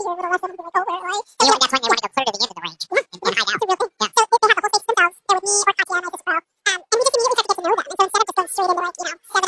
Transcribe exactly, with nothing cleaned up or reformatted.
your little lesson, like over, right? So yeah, that's when they want to go clear to the end of the range and, and hide out. So really, yeah. So if they have the whole space to themselves, they're with me or Katya and I just pro. Um, and we just immediately have to get to know them. And so instead of just going straight into like, you know,